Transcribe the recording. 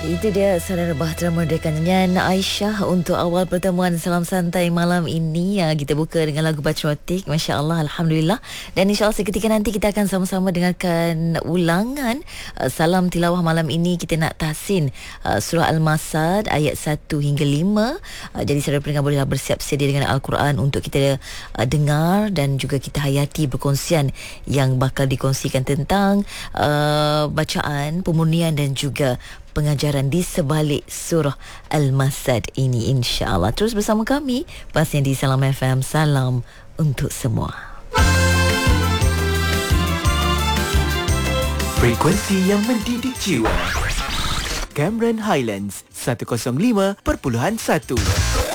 Itu dia saudara Bahtera Merdeka nyanyian Aisyah untuk awal pertemuan Salam Santai malam ini. Kita buka dengan lagu patriotik, Masya Allah, Alhamdulillah. Dan insyaAllah seketika nanti kita akan sama-sama dengarkan ulangan Salam Tilawah malam ini. Kita nak tahsin surah Al-Masad ayat 1 hingga 5. Jadi saudara pendengar bolehlah bersiap sedia dengan Al-Quran untuk kita dengar dan juga kita hayati perkongsian yang bakal dikongsikan tentang bacaan, pemurnian dan juga pengajaran di sebalik surah Al-Masad ini, insya-Allah. Terus bersama kami pastinya di Salam FM. Salam untuk semua. Frekuensi yang mendidik jiwa. Cameron Highlands 105.1